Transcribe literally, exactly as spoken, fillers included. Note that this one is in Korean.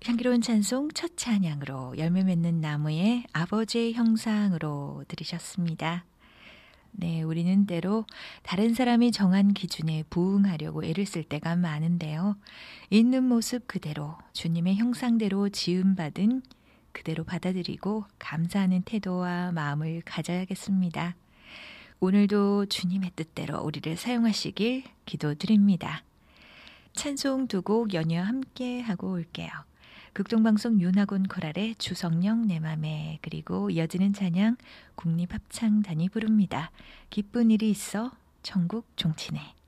향기로운 찬송 첫 찬양으로 열매 맺는 나무의 아버지의 형상으로 들으셨습니다. 네, 우리는 때로 다른 사람이 정한 기준에 부응하려고 애를 쓸 때가 많은데요. 있는 모습 그대로 주님의 형상대로 지음받은 그대로 받아들이고 감사하는 태도와 마음을 가져야겠습니다. 오늘도 주님의 뜻대로 우리를 사용하시길 기도드립니다. 찬송 두 곡 연이어 함께 하고 올게요. 극동방송 윤학원 코랄의 주성령 내 맘에, 그리고 이어지는 찬양 국립합창단이 부릅니다. 기쁜 일이 있어 천국 종치네.